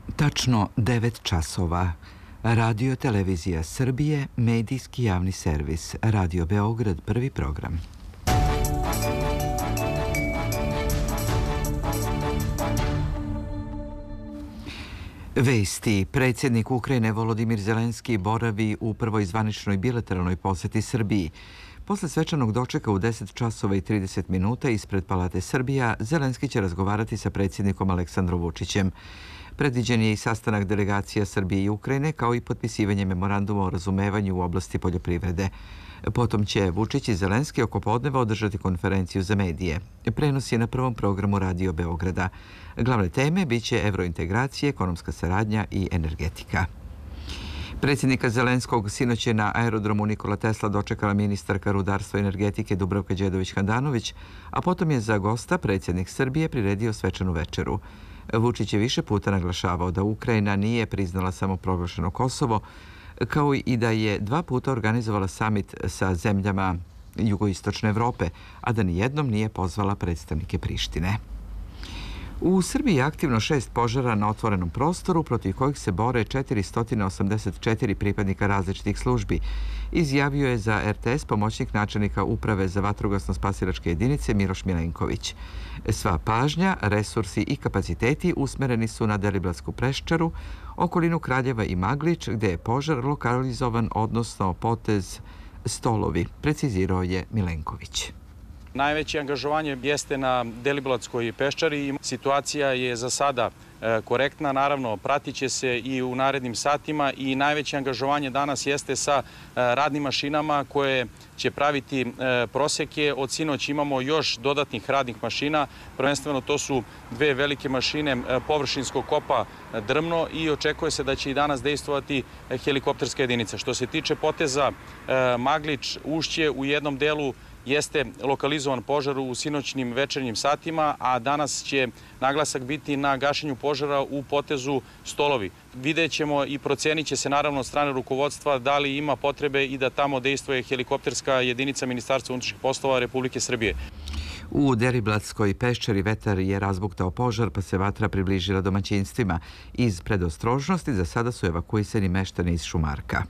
Tačno 9 časova. Radio Televizija Srbije, medijski javni servis. Radio Beograd, prvi program. Vesti. Predsjednik Ukrajine Volodimir Zelenski boravi u prvoj zvaničnoj bilateralnoj posjeti Srbiji. Posle svečanog dočeka u 10 časova i 30 minuta ispred Palate Srbija, Zelenski će razgovarati sa predsjednikom Aleksandrom Vučićem. Predviđen je i sastanak delegacija Srbije i Ukrajine, kao i potpisivanje memoranduma o razumevanju u oblasti poljoprivrede. Potom će Vučić i Zelenski oko podneva održati konferenciju za medije. Prenos je na prvom programu Radio Beograda. Glavne teme biće evrointegracije, ekonomska saradnja i energetika. Predsjednika Zelenskog sinoć je na aerodromu Nikola Tesla dočekala ministarka rudarstva i energetike Dubravka Đedović-Handanović, a potom je za gosta predsjednik Srbije priredio svečanu večeru. Vučić je više puta naglašavao da Ukrajina nije priznala samoproglašeno Kosovo, kao i da je 2 puta organizovala samit sa zemljama jugoistočne Evrope, a da nijednom nije pozvala predstavnike Prištine. U Srbiji je aktivno 6 požara na otvorenom prostoru, protiv kojih se bore 484 pripadnika različitih službi, izjavio je za RTS pomoćnik načelnika Uprave za vatrogasno-spasilačke jedinice Miloš Milenković. Sva pažnja, resursi i kapaciteti usmereni su na Deliblatsku Peščaru, okolinu Kraljeva i Maglić, gde je požar lokalizovan, odnosno potez Stolovi, precizirao je Milenković. Najveće angažovanje jeste na Deliblatskoj Peščari i situacija je za sada korektna. Naravno, pratit će se i u narednim satima i najveće angažovanje danas jeste sa radnim mašinama koje će praviti proseke. Od sinoć imamo još dodatnih radnih mašina. Prvenstveno to su 2 velike mašine površinskog kopa Drmno i očekuje se da će i danas dejstvovati helikopterska jedinica. Što se tiče poteza Maglić, Ušće, u jednom delu jeste lokalizovan požar u sinoćnim večernjim satima, a danas će naglasak biti na gašenju požara u potezu Stolovi. Vidjet ćemo i procenit će se naravno od strane rukovodstva da li ima potrebe i da tamo dejstvuje helikopterska jedinica Ministarstva unutrašnjih poslova Republike Srbije. U Deliblatskoj Peščari vetar je razbuktao požar, pa se vatra približila domaćinstvima. Iz predostrožnosti za sada su evakuisani meštani iz Šumarka.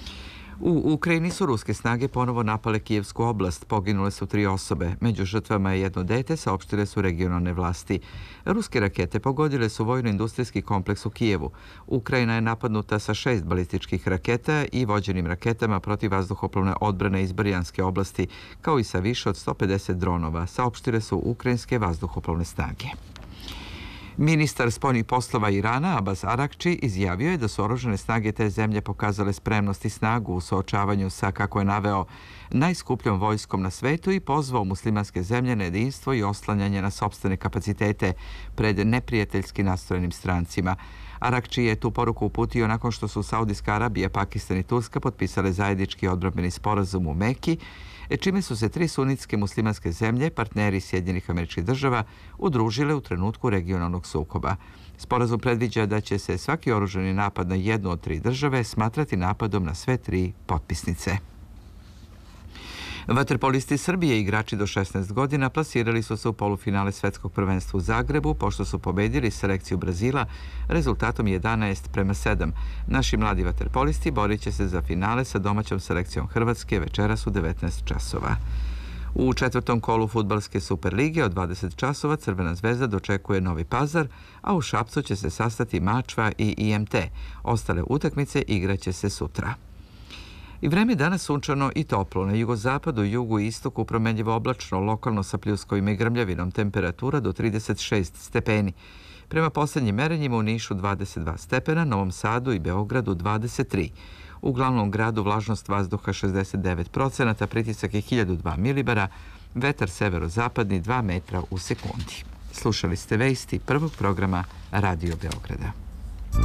U Ukrajini su ruske snage ponovo napale Kijevsku oblast. Poginule su 3 osobe. Među žrtvama je jedno dete, saopštile su regionalne vlasti. Ruske rakete pogodile su vojno-industrijski kompleks u Kijevu. Ukrajina je napadnuta sa 6 balističkih raketa i vođenim raketama protiv vazduhoplovne odbrane iz Brjanske oblasti, kao i sa više od 150 dronova, saopštile su ukrajinske vazduhoplovne snage. Ministar spoljnih poslova Irana, Abbas Arakči, izjavio je da su oružane snage te zemlje pokazale spremnost i snagu u suočavanju sa, kako je naveo, najskupljom vojskom na svetu i pozvao muslimanske zemlje na jedinstvo i oslanjanje na sopstvene kapacitete pred neprijateljski nastrojenim strancima. Arakči je tu poruku uputio nakon što su Saudijska Arabija, Pakistan i Turska potpisale zajednički odbrambeni sporazum u Meki, čime su se 3 sunitske muslimanske zemlje, partneri Sjedinjenih Američkih Država, udružile u trenutku regionalnog sukoba. Sporazum predviđa da će se svaki oružani napad na jednu od 3 države smatrati napadom na sve 3 potpisnice. Vaterpolisti Srbije, igrači do 16 godina, plasirali su se u polufinale Svetskog prvenstva u Zagrebu, pošto su pobedili selekciju Brazila rezultatom 11:7. Naši mladi vaterpolisti borit će se za finale sa domaćom selekcijom Hrvatske večeras u 19 časova. U 4. kolu fudbalske Superlige od 20 časova Crvena zvezda dočekuje Novi Pazar, a u Šapcu će se sastati Mačva i IMT. Ostale utakmice igraće se sutra. I vreme je danas sunčano i toplo. Na jugozapadu, jugu i istoku promenljivo oblačno, lokalno sa pljuskovima i grmljavinom, temperatura do 36 stepeni. Prema posljednjim merenjima u Nišu 22 stepena, Novom Sadu i Beogradu 23. U glavnom gradu vlažnost vazduha 69%, pritisak je 1002 milibara, vetar severozapadni 2 metra u sekundi. Slušali ste vesti prvog programa Radio Beograda.